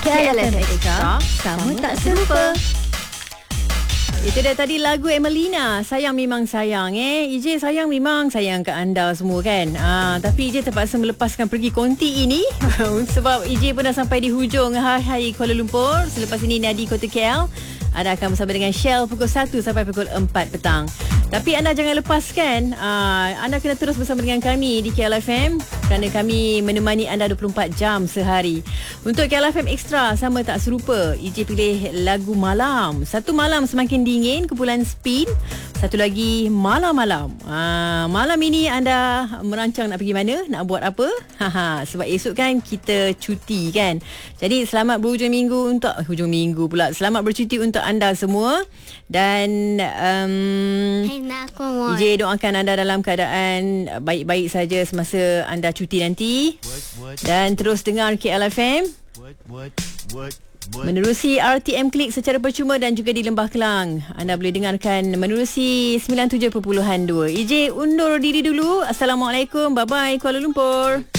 KLFM Extra, kamu tak serupa. Itu dah tadi lagu Emelina, Sayang Memang Sayang. EJ sayang memang sayang ke anda semua kan. Tapi EJ terpaksa melepaskan pergi konti ini sebab EJ pun dah sampai di hujung Hai Kuala Lumpur. Selepas ini Nadi Kota KL. Anda akan bersama dengan Shell pukul 1 sampai pukul 4 petang. Tapi anda jangan lepaskan. Anda kena terus bersama dengan kami di KLFM kerana kami menemani anda 24 jam sehari. Untuk KLFM Extra, sama tak serupa, EJ pilih lagu malam. Satu malam semakin dingin, kumpulan Spin. Satu lagi malam-malam. Malam ini anda merancang nak pergi mana? Nak buat apa? Sebab esok kan kita cuti kan. Jadi selamat berhujung minggu untuk selamat bercuti untuk anda semua. Dan EJ doakan anda dalam keadaan baik-baik saja semasa anda cuti nanti. Dan terus dengar KLFM menerusi RTM Klik secara percuma dan juga di Lembah Kelang. Anda boleh dengarkan menerusi 97.2. EJ undur diri dulu. Assalamualaikum. Bye-bye Kuala Lumpur.